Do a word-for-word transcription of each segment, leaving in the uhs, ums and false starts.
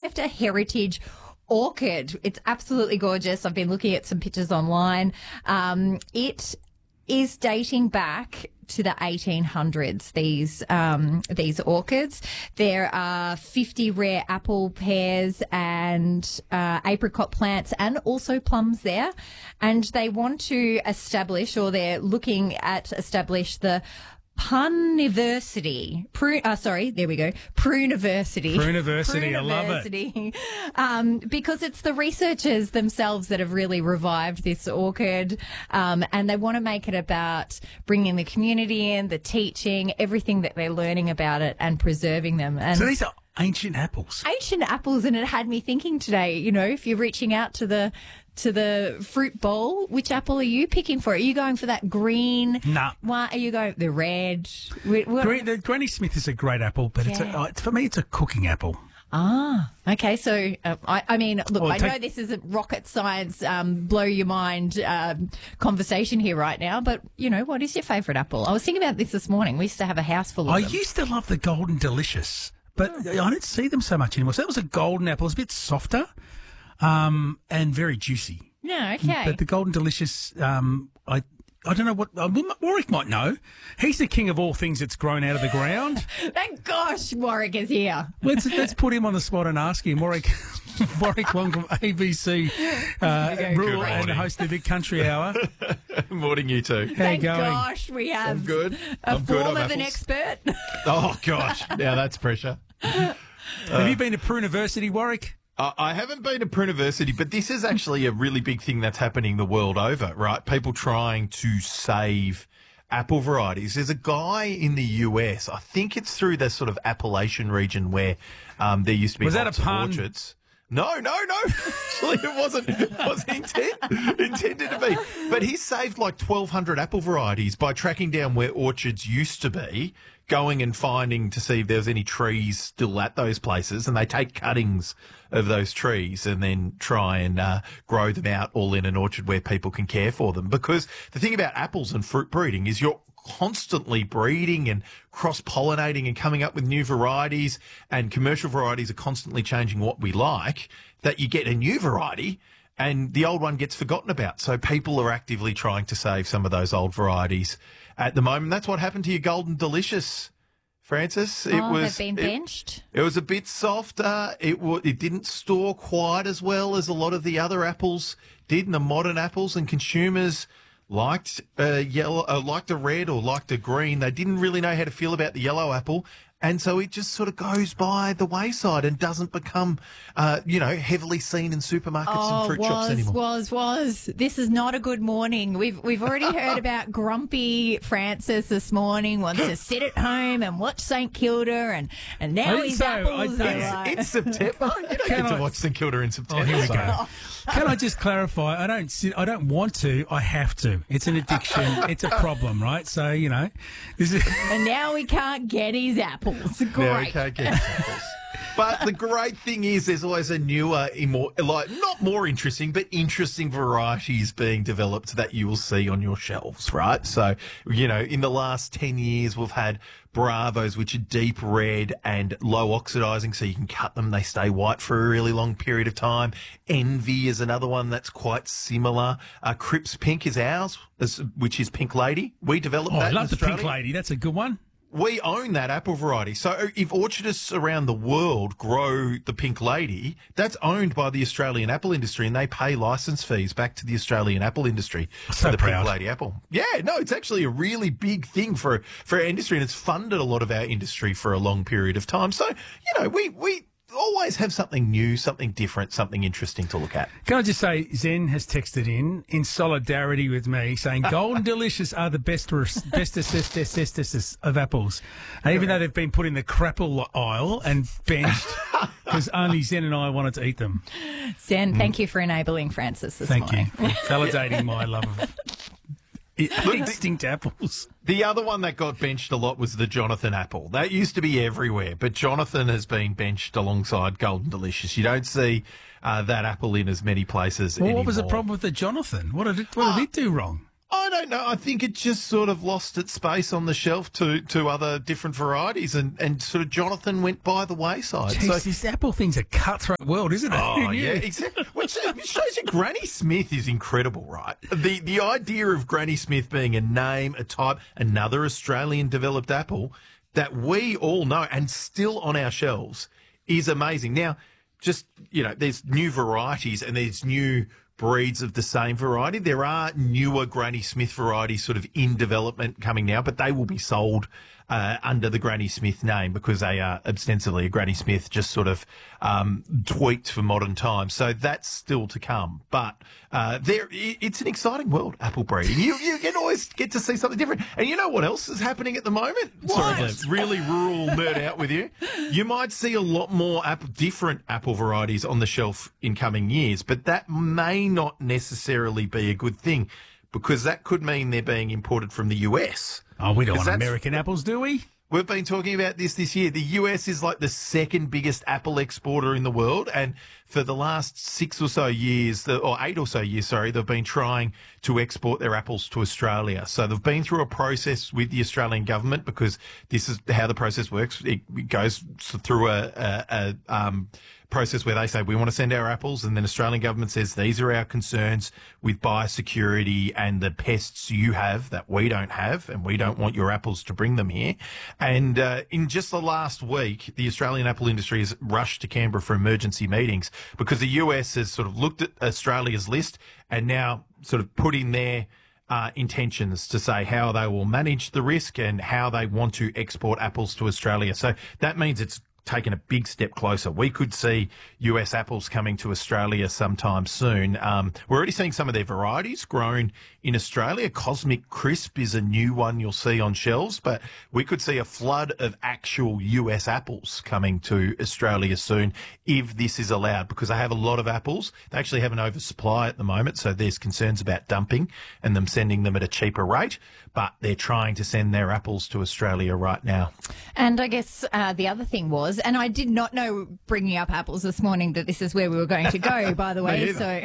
left a heritage orchid. It's absolutely gorgeous. I've been looking at some pictures online. Um, it is dating back to the eighteen hundreds, these um, these orchids. There are fifty rare apple pairs and uh, apricot plants and also plums there. And they want to establish, or they're looking at establish the Puniversity. Prune, uh, sorry, there we go. Pruneversity. Pruneversity, I love it. Um, because it's the researchers themselves that have really revived this orchid, um, and they want to make it about bringing the community in, the teaching, everything that they're learning about it, and preserving them. And so these are ancient apples. Ancient apples, and it had me thinking today, you know, if you're reaching out to the to the fruit bowl, which apple are you picking for? Are you going for that green? Nah. Why are you going the red? What, what? Green, the Granny Smith is a great apple, but Yeah. it's a, uh, for me it's a cooking apple. Ah, okay. So, uh, I, I mean, look, Well, I take- know this isn't rocket science, um, blow your mind um, conversation here right now, but, you know, what is your favourite apple? I was thinking about this this morning. We used to have a house full of I them. used to love the Golden Delicious, but I don't see them so much anymore. So that was a golden apple. It's a bit softer um, and very juicy. Yeah, okay. But the Golden Delicious, um, I I don't know what uh, Warwick might know. He's the king of all things that's grown out of the ground. Thank gosh Warwick is here. Let's let's put him on the spot and ask him. Warwick Warwick Wong from A B C, uh, rural and morning. host of the Big Country Hour. Morning, you two. How you Thank going? gosh we have I'm good. a I'm good form on of an apples. expert. Oh, gosh. Now that's pressure. Have you been to Pruneversity, Warwick? Uh, I haven't been to Pruneversity, but this is actually a really big thing that's happening the world over, right? People trying to save apple varieties. There's a guy in the U S, I think it's through the sort of Appalachian region where um, there used to be Was that lots a of pun? orchards. No, no, no. Actually, it wasn't. It wasn't intent, intended to be. But he saved like twelve hundred apple varieties by tracking down where orchards used to be, going and finding to see if there was any trees still at those places, and they take cuttings of those trees and then try and uh, grow them out all in an orchard where people can care for them. Because the thing about apples and fruit breeding is you're constantly breeding and cross-pollinating and coming up with new varieties, and commercial varieties are constantly changing what we like, that you get a new variety and the old one gets forgotten about. So people are actively trying to save some of those old varieties at the moment. That's what happened to your Golden Delicious, Francis. It oh, was they've been it- benched. It was a bit softer. It w- it didn't store quite as well as a lot of the other apples did, and the modern apples, and consumers liked uh, yellow, uh, liked a red or liked a green. They didn't really know how to feel about the yellow apple. And so it just sort of goes by the wayside and doesn't become, uh, you know, heavily seen in supermarkets Oh, and fruit was, shops anymore. was, was. This is not a good morning. We've we've already heard about grumpy Francis this morning. Wants to sit at home and watch St Kilda, and and now I his so, apples I- are it's- like- It's September. You don't Can get I- to watch St Kilda in September. Oh, here we so- go. Can I just clarify? I don't. sit- I don't want to. I have to. It's an addiction. It's a problem, right? So you know, this is. and now we can't get his apples. Great. No, we can't get apples. But the great thing is there's always a newer, more, like, not more interesting, but interesting varieties being developed that you will see on your shelves, right? So, you know, in the last ten years, we've had Bravos, which are deep red and low oxidizing, so you can cut them. They stay white for a really long period of time. Envy is another one that's quite similar. Uh, Crips Pink is ours, as- which is Pink Lady. We developed Oh, that I in love the Australia. pink lady. That's a good one. We own that apple variety. So if orchardists around the world grow the Pink Lady, that's owned by the Australian apple industry, and they pay license fees back to the Australian apple industry So for the proud. Pink Lady apple. Yeah, no, it's actually a really big thing for for our industry, and it's funded a lot of our industry for a long period of time. So, you know, we we always have something new, something different, something interesting to look at. Can I just say, Zen has texted in in solidarity with me, saying Golden Delicious are the best bestest of apples, and even though they've been put in the crapple aisle and benched because only Zen and I wanted to eat them. Zen, thank you for enabling Francis this Thank morning. you for validating my love of extinct apples. The other one that got benched a lot was the Jonathan apple. That used to be everywhere, but Jonathan has been benched alongside Golden Delicious. You don't see uh, that apple in as many places Well, anymore. what was the problem with the Jonathan? What did it, what did it do wrong? I don't know. I think it just sort of lost its space on the shelf to, to other different varieties, and, and sort of Jonathan went by the wayside. Jeez, so, this apple thing's a cutthroat world, isn't it? oh yeah, exactly. Which shows you Granny Smith is incredible, right? The the idea of Granny Smith being a name, a type, another Australian developed apple that we all know and still on our shelves is amazing. Now, just you know, there's new varieties and there's new breeds of the same variety. There are newer Granny Smith varieties sort of in development coming now, but they will be sold uh, under the Granny Smith name because they are ostensibly a Granny Smith just sort of um, tweaked for modern times. So that's still to come. But uh, there, it's an exciting world, apple breeding. You, you can always get to see something different. And you know what else is happening at the moment? What? Sorry to really rural nerd out with you. You might see a lot more apple, different apple varieties on the shelf in coming years, but that may not necessarily be a good thing because that could mean they're being imported from the U S. Oh, we don't 'Cause want that's- American apples, do we? We've been talking about this this year. The U S is like the second biggest apple exporter in the world. And for the last six or so years, the, or eight or so years, sorry, they've been trying to export their apples to Australia. So they've been through a process with the Australian government because this is how the process works. It, it goes through a, a, a um, process where they say, we want to send our apples. And then Australian government says, these are our concerns with biosecurity and the pests you have that we don't have. And we don't want your apples to bring them here. And uh, in just the last week, the Australian apple industry has rushed to Canberra for emergency meetings because the U S has sort of looked at Australia's list and now sort of put in their uh, intentions to say how they will manage the risk and how they want to export apples to Australia. So that means it's taken a big step closer. We could see U S apples coming to Australia sometime soon. Um, we're already seeing some of their varieties grown in Australia. Cosmic Crisp is a new one you'll see on shelves, but we could see a flood of actual U S apples coming to Australia soon if this is allowed, because they have a lot of apples. They actually have an oversupply at the moment, so there's concerns about dumping and them sending them at a cheaper rate, but they're trying to send their apples to Australia right now. And I guess uh, the other thing was, and I did not know bringing up apples this morning that this is where we were going to go, by the way. So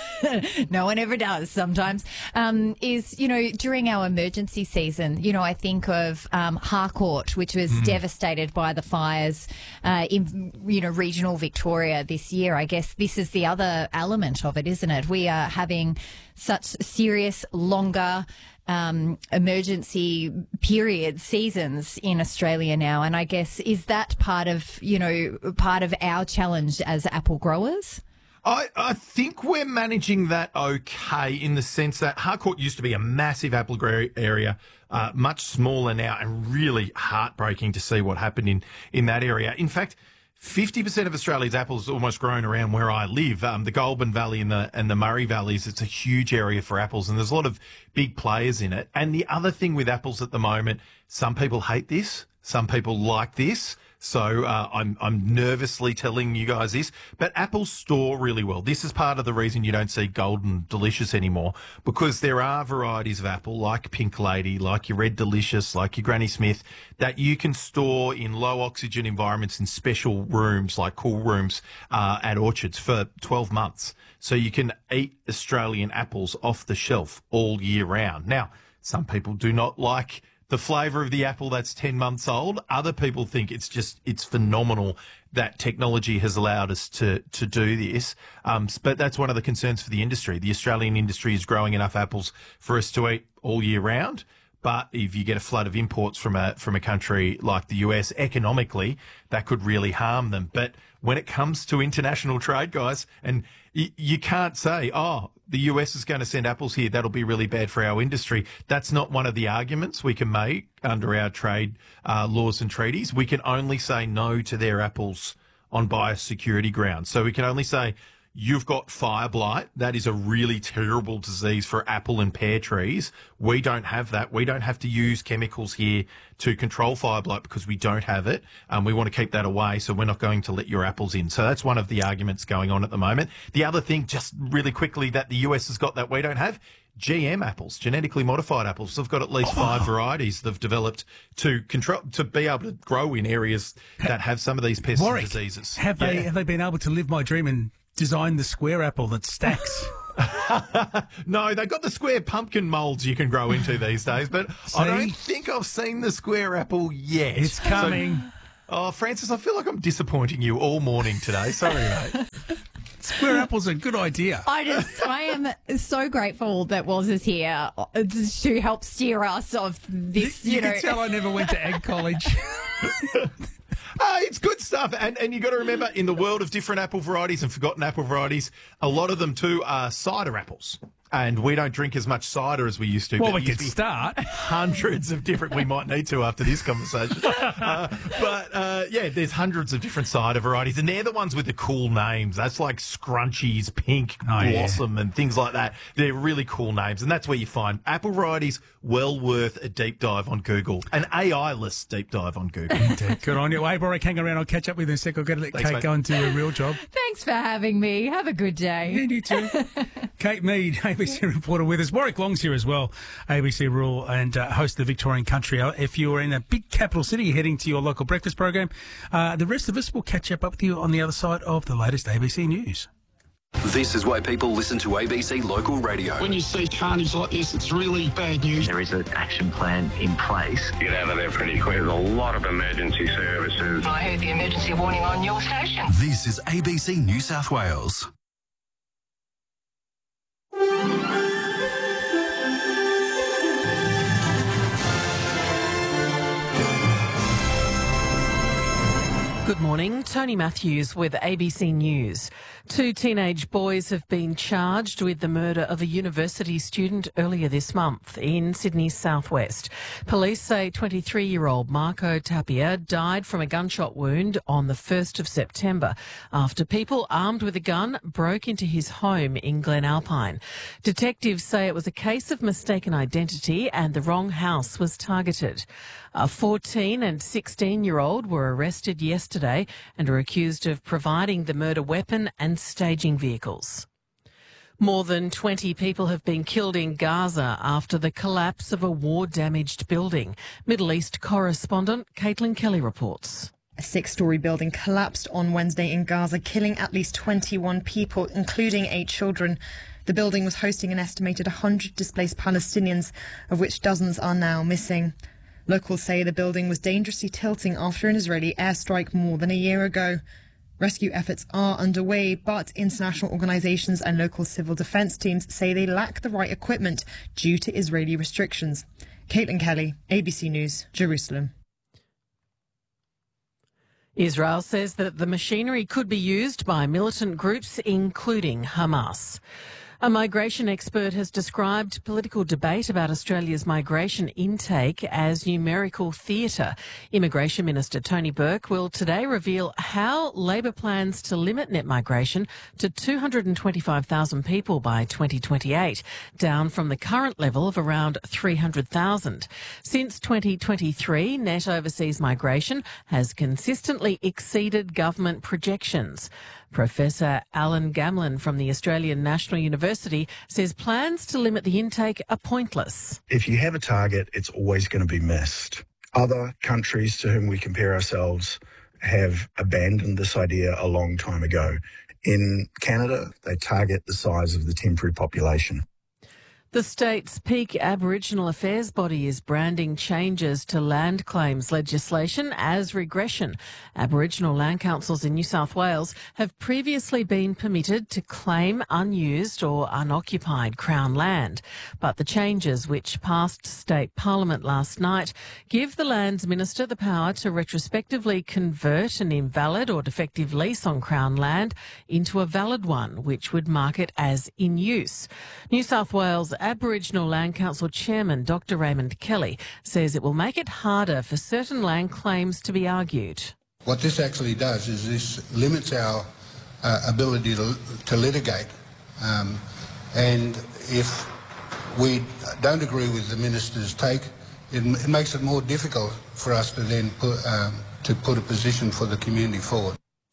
no one ever does sometimes, um, is, you know, during our emergency season, you know, I think of um, Harcourt, which was mm. devastated by the fires uh, in, you know, regional Victoria this year. I guess this is the other element of it, isn't it? We are having such serious, longer Um, emergency period seasons in Australia now, and I guess is that part of you know part of our challenge as apple growers? I, I think we're managing that okay in the sense that Harcourt used to be a massive apple growing area, uh, much smaller now, and really heartbreaking to see what happened in in that area. In fact, fifty percent of Australia's apples are almost grown around where I live. Um, the Goulburn Valley and the and the Murray Valleys, it's a huge area for apples, and there's a lot of big players in it. And the other thing with apples at the moment, some people hate this, some people like this. So uh, I'm I'm nervously telling you guys this, but apples store really well. This is part of the reason you don't see Golden Delicious anymore, because there are varieties of apple like Pink Lady, like your Red Delicious, like your Granny Smith, that you can store in low oxygen environments in special rooms, like cool rooms uh, at orchards for twelve months. So you can eat Australian apples off the shelf all year round. Now, some people do not like the flavour of the apple that's ten months old. Other people think it's just, it's phenomenal that technology has allowed us to, to do this. Um, but that's one of the concerns for the industry. The Australian industry is growing enough apples for us to eat all year round. But if you get a flood of imports from a, from a country like the U S, economically, that could really harm them. But when it comes to international trade, guys, and y- you can't say, oh, the U S is going to send apples here, that'll be really bad for our industry. That's not one of the arguments we can make under our trade uh, laws and treaties. We can only say no to their apples on biosecurity grounds. So we can only say, you've got fire blight. That is a really terrible disease for apple and pear trees. We don't have that. We don't have to use chemicals here to control fire blight because we don't have it. Um, we want to keep that away, so we're not going to let your apples in. So that's one of the arguments going on at the moment. The other thing, just really quickly, that the U S has got that we don't have, G M apples, genetically modified apples. They've got at least five oh. varieties they've developed to control, to be able to grow in areas that have some of these pests Warwick, and diseases. Have yeah. they have they been able to live my dream and design the square apple that stacks? No, they've got the square pumpkin moulds you can grow into these days, but I don't See? think I've seen the square apple yet. It's coming. So, oh, Francis, I feel like I'm disappointing you all morning today. Sorry, mate. Square apple's a good idea. I just, I am so grateful that Woz is here to help steer us of this, you, You know. can tell I never went to ag college. Ah, it's good stuff. And and you got to remember, in the world of different apple varieties and forgotten apple varieties, a lot of them too are cider apples. And we don't drink as much cider as we used to. Well, but we it used could to be start. Hundreds of different, we might need to after this conversation. Uh, but uh, yeah, there's hundreds of different cider varieties. And they're the ones with the cool names. That's like Scrunchies, Pink, Oh, yeah. Blossom, and things like that. They're really cool names. And that's where you find apple varieties well worth a deep dive on Google. An A I-less deep dive on Google. Good on you. Hey, Warwick, hang around. I'll catch up with you in a sec. I've got to let Thanks, Kate mate. go and do a real job. Thanks for having me. Have a good day. And you too. Kate Mead, A B C reporter with us. Warwick Long's here as well, A B C Rural and uh, host of the Victorian Country Hour. If you're in a big capital city, you're heading to your local breakfast program. Uh, the rest of us will catch up with you on the other side of the latest A B C News. This is why people listen to A B C Local Radio. When you see carnage like this, it's really bad news. There is an action plan in place. Get out of there pretty quick. There's a lot of emergency services. I heard the emergency warning on your station. This is A B C New South Wales. Good morning, Tony Matthews with A B C News. Two teenage boys have been charged with the murder of a university student earlier this month in Sydney's southwest. Police say twenty-three-year-old Marco Tapia died from a gunshot wound on the first of September after people armed with a gun broke into his home in Glen Alpine. Detectives say it was a case of mistaken identity and the wrong house was targeted. A fourteen and sixteen-year-old were arrested yesterday and are accused of providing the murder weapon and staging vehicles. More than twenty people have been killed in Gaza after the collapse of a war-damaged building. Middle East correspondent Caitlin Kelly reports. A six-storey building collapsed on Wednesday in Gaza, killing at least twenty-one people, including eight children. The building was hosting an estimated one hundred displaced Palestinians, of which dozens are now missing. Locals say the building was dangerously tilting after an Israeli airstrike more than a year ago. Rescue efforts are underway, but international organisations and local civil defence teams say they lack the right equipment due to Israeli restrictions. Caitlin Kelly, A B C News, Jerusalem. Israel says that the machinery could be used by militant groups, including Hamas. A migration expert has described political debate about Australia's migration intake as numerical theatre. Immigration Minister Tony Burke will today reveal how Labor plans to limit net migration to two hundred twenty-five thousand people by twenty twenty-eight, down from the current level of around three hundred thousand. Since twenty twenty-three, net overseas migration has consistently exceeded government projections. Professor Alan Gamlin from the Australian National University says plans to limit the intake are pointless. If you have a target, it's always going to be missed. Other countries to whom we compare ourselves have abandoned this idea a long time ago. In Canada, they target the size of the temporary population. The state's peak Aboriginal affairs body is branding changes to land claims legislation as regression. Aboriginal land councils in New South Wales have previously been permitted to claim unused or unoccupied Crown land. But the changes, which passed state parliament last night, give the Lands Minister the power to retrospectively convert an invalid or defective lease on Crown land into a valid one, which would mark it as in use. New South Wales Aboriginal Land Council Chairman Doctor Raymond Kelly says it will make it harder for certain land claims to be argued. What this actually does is this limits our uh, ability to, to litigate, um, and if we don't agree with the minister's take, it, it makes it more difficult for us to then put, um, to put a position for the community forward.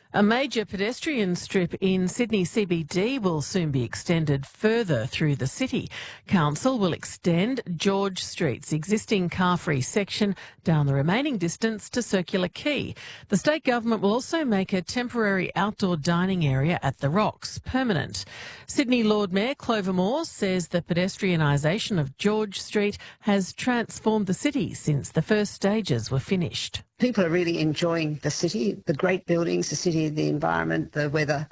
A major pedestrian strip in Sydney C B D will soon be extended further through the city. Council will extend George Street's existing car-free section down the remaining distance to Circular Quay. The state government will also make a temporary outdoor dining area at the Rocks permanent. Sydney Lord Mayor Clover Moore says the pedestrianisation of George Street has transformed the city since the first stages were finished. People are really enjoying the city, the great buildings, the city, the environment, the weather.